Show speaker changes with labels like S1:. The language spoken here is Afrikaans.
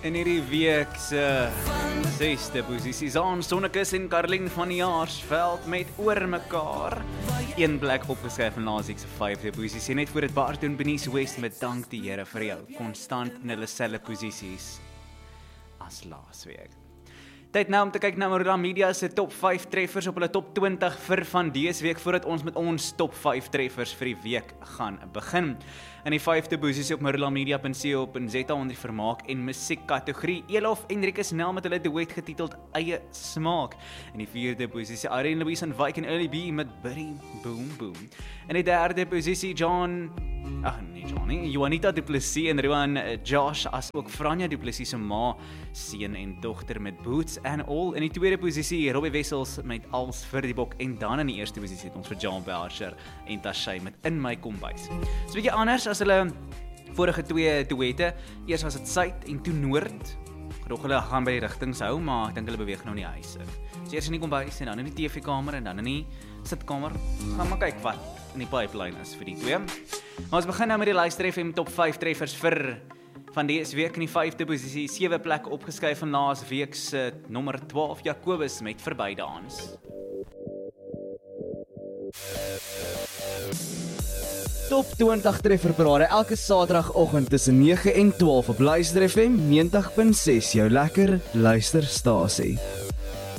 S1: In hierdie week se 6de posisie Zaan Sonnekus en Karlien van Jaarsveld met oor mekaar. Een plek opgeskryf in laasweek se 5de posisie. Net voor dit Bart en Benice West met dank die Here vir jou. Konstant in hulle selfe posisies as laasweek. Tyd nou om te kyk na Marula Media se top 5 treffers op hulle top 20 vir van dese week voordat ons met ons top 5 treffers vir die week gaan begin. In die 5de posisie op marulamedia.co.za onder die vermaak en musiek kategorie Elof en Rikus Nel met hulle duet getiteld Eie Smaak. In die 4de posisie Irene Louise en Wyk en Early B met Buddy Boom Boom. In die 3de posisie Juanita Du Plessis en Rowan Josh as ook Franja Du Plessis se ma, seun en dogter met Boots and All. In die 2de posisie Robbie Wessels met Als vir die Bok en dan in die 1ste posisie het ons vir John Bersher en Tashay met In My Kombuis. So 'n bietjie anders as hulle vorige 2 duette. Eers was dit Suid en toe Noord. Gedog hulle gaan by die rigtings hou, maar ek dink hulle beweeg nou in die huis in. So eers in die kombuis en dan in die TV-kamer en dan in die sitkamer. Gaan maar kyk wat in die pipeline is vir die 2. Maar ons begin nou met die Luister FM top 5 treffers vir van dese week. In die 5de posisie 7 plekke opgeskuif van laas week se nommer 12 Jacobus met Verbydans.
S2: Top 20 treffer parade elke Saterdagoggend tussen 9 en 12 op Luister FM 90.6, jou lekker luisterstasie.